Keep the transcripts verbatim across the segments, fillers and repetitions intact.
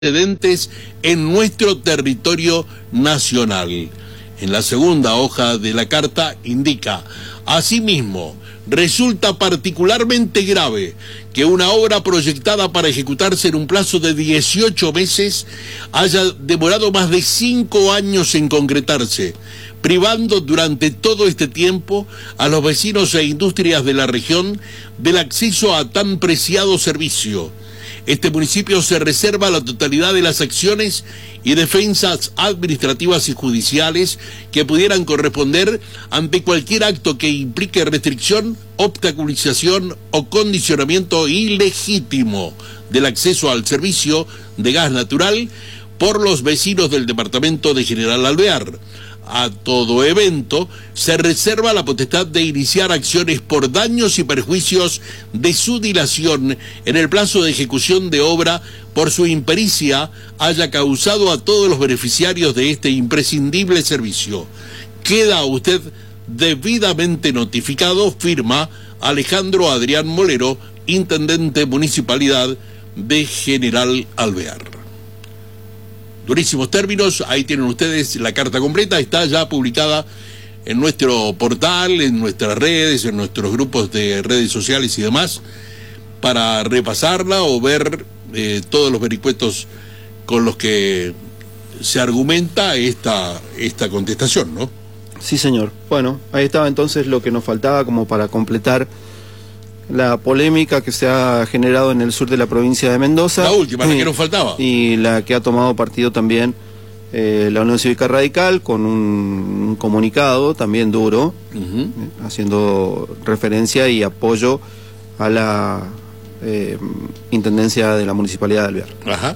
antecedentes en nuestro territorio nacional. En la segunda hoja de la carta indica: asimismo, resulta particularmente grave que una obra proyectada para ejecutarse en un plazo de dieciocho meses haya demorado más de cinco años en concretarse, privando durante todo este tiempo a los vecinos e industrias de la región del acceso a tan preciado servicio. Este municipio se reserva la totalidad de las acciones y defensas administrativas y judiciales que pudieran corresponder ante cualquier acto que implique restricción, obstaculización o condicionamiento ilegítimo del acceso al servicio de gas natural por los vecinos del departamento de General Alvear. A todo evento se reserva la potestad de iniciar acciones por daños y perjuicios de su dilación en el plazo de ejecución de obra por su impericia haya causado a todos los beneficiarios de este imprescindible servicio. Queda usted debidamente notificado, firma Alejandro Adrián Molero, Intendente Municipalidad de General Alvear. Durísimos términos, ahí tienen ustedes la carta completa, está ya publicada en nuestro portal, en nuestras redes, en nuestros grupos de redes sociales y demás, para repasarla o ver eh, todos los vericuetos con los que se argumenta esta, esta contestación, ¿no? Sí, señor. Bueno, ahí estaba entonces lo que nos faltaba como para completar la polémica que se ha generado en el sur de la provincia de Mendoza. La última, la que nos faltaba. Y la que ha tomado partido también eh, la Unión Cívica Radical con un, un comunicado también duro, uh-huh. eh, haciendo referencia y apoyo a la eh, Intendencia de la Municipalidad de Alvear. Ajá.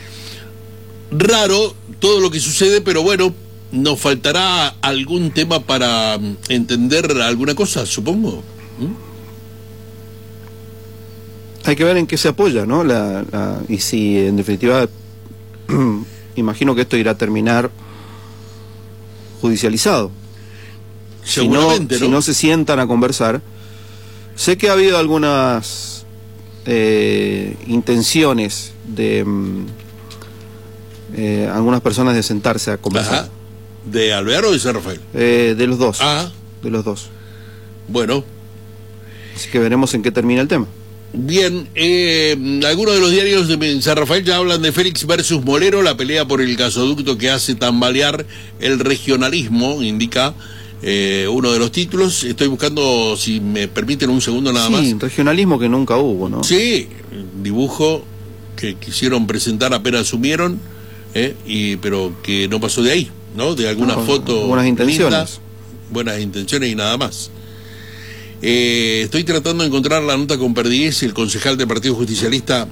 Raro todo lo que sucede, pero bueno, nos faltará algún tema para entender alguna cosa, supongo. ¿Mm? Hay que ver en qué se apoya, ¿no? La, la, y si, en definitiva, imagino que esto irá a terminar judicializado. Seguramente, si no, ¿no? Si no se sientan a conversar. Sé que ha habido algunas eh, intenciones de eh, algunas personas de sentarse a conversar. Ajá. ¿De Alvear o de San Rafael? Eh, de los dos. Ah. De los dos. Bueno. Así que veremos en qué termina el tema. Bien, eh, algunos de los diarios de San Rafael ya hablan de Félix versus Molero, la pelea por el gasoducto que hace tambalear el regionalismo, indica eh, uno de los títulos. Estoy buscando, si me permiten un segundo nada sí, más. Sí, regionalismo que nunca hubo, ¿no? Sí, dibujo que quisieron presentar apenas asumieron, eh, y, pero que no pasó de ahí, ¿no? De alguna no, foto buenas intenciones. Linda, buenas intenciones y nada más. Eh, estoy tratando de encontrar la nota con Perdigués, el concejal del Partido Justicialista,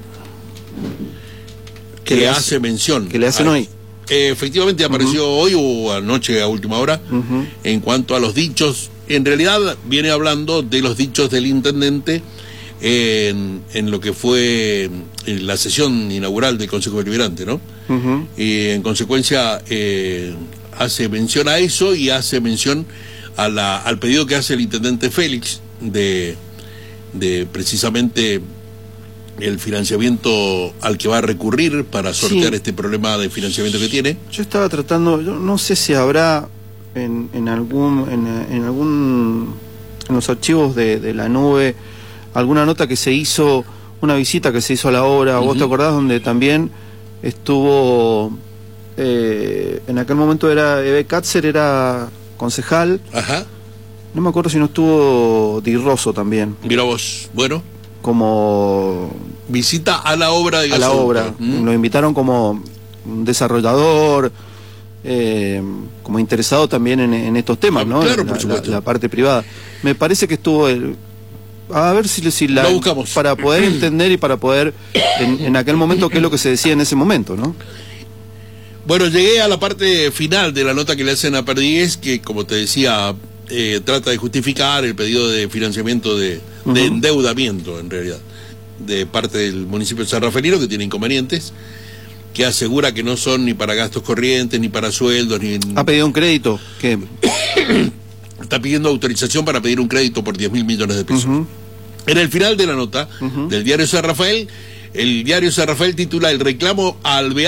que le hace, hace mención. Que le hacen a, hoy. Eh, efectivamente apareció uh-huh. hoy o anoche a última hora, uh-huh. en cuanto a los dichos. En realidad viene hablando de los dichos del intendente en, en lo que fue en la sesión inaugural del Consejo Deliberante, ¿no? Uh-huh. Y en consecuencia eh, hace mención a eso y hace mención A la, al pedido que hace el intendente Félix de, de precisamente el financiamiento al que va a recurrir para sortear sí. este problema de financiamiento que tiene. Yo estaba tratando, yo no sé si habrá en, en algún en, en algún en los archivos de, de la nube alguna nota que se hizo, una visita que se hizo a la obra, uh-huh. ¿vos te acordás? Donde también estuvo eh, en aquel momento era Eve Katzer, era concejal. Ajá. No me acuerdo si no estuvo Di Rosso también. Mira vos, bueno. Como visita a la obra de a la obra. ¿Mm? Lo invitaron como un desarrollador, eh, como interesado también en, en estos temas, ah, ¿no? Claro, la, por supuesto. La, la parte privada. Me parece que estuvo el, a ver si, si la lo buscamos para poder entender y para poder en, en aquel momento qué es lo que se decía en ese momento, ¿no? Bueno, llegué a la parte final de la nota que le hacen a Perdigués, que como te decía, eh, trata de justificar el pedido de financiamiento de, uh-huh. de endeudamiento, en realidad, de parte del municipio de San Rafaelino, que tiene inconvenientes, que asegura que no son ni para gastos corrientes, ni para sueldos, ni... ¿Ha pedido un crédito? ¿Qué? Está pidiendo autorización para pedir un crédito por diez mil millones de pesos. Uh-huh. En el final de la nota uh-huh. del diario San Rafael, El diario San Rafael titula: el reclamo a Alvear